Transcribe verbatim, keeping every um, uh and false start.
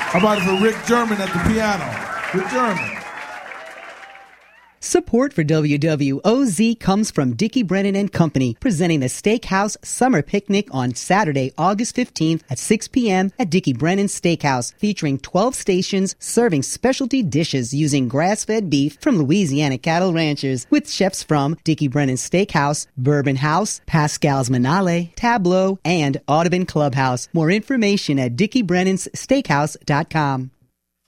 How about it for Rick German at the piano? Rick German. Support for W W O Z comes from Dickie Brennan and Company, presenting the Steakhouse Summer Picnic on Saturday, August fifteenth at six p.m. at Dickie Brennan Steakhouse, featuring twelve stations serving specialty dishes using grass-fed beef from Louisiana cattle ranchers, with chefs from Dickie Brennan Steakhouse, Bourbon House, Pascal's Manale, Tableau, and Audubon Clubhouse. More information at dickie brennans steakhouse dot com.